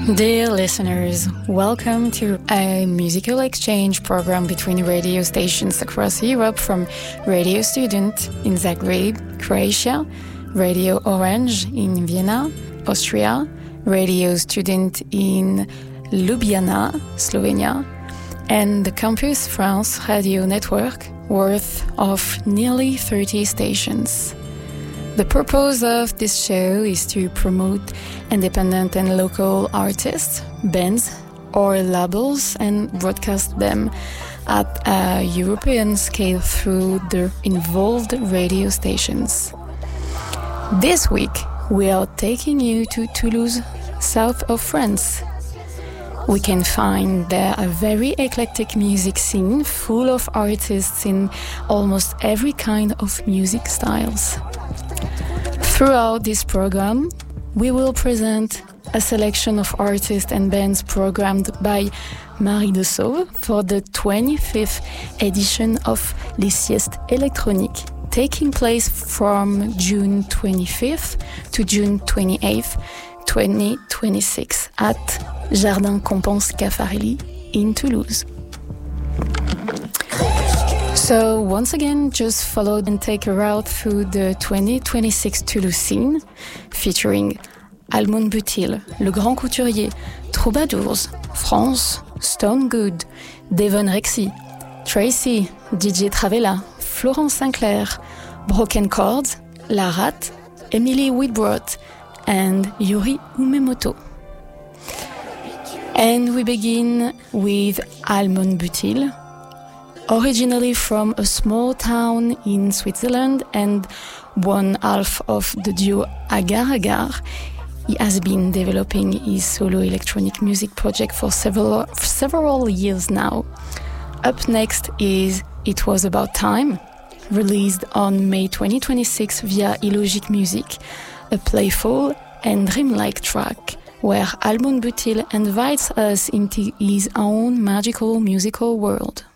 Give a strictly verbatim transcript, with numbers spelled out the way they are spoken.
Dear listeners, welcome to a musical exchange program between radio stations across Europe, from Radio Student in Zagreb, Croatia, Radio Orange in Vienna, Austria, Radio Student in Ljubljana, Slovenia, and the Campus France radio network, worth of nearly thirty stations. The purpose of this show is to promote independent and local artists, bands, or labels and broadcast them at a European scale through the involved radio stations. This week, we are taking you to Toulouse, south of France. We can find there a very eclectic music scene full of artists in almost every kind of music styles. Throughout this program, we will present a selection of artists and bands programmed by Marie de Sauve for the twenty-fifth edition of Les Siestes Électroniques, taking place from June twenty-fifth to June twenty-eighth, twenty twenty-six at Jardin Compense Caffarelli in Toulouse. So once again, just follow and take a route through the twenty twenty-six Toulouse scene, featuring Almond Butil, Le Grand Couturier, Troubadours, France, Stone Good, Devon Rexy, Tracy, D J Travella, Florence Sinclair, Broken Chords, La Rat, Emily Whitbrot, and Yuri Umemoto. And we begin with Almond Butil, originally from a small town in Switzerland and one half of the duo Agar Agar. He has been developing his solo electronic music project for several for several years now. Up next is It Was About Time, released on May twenty twenty-six via Illogic Music, a playful and dreamlike track where Almond Butil invites us into his own magical musical world.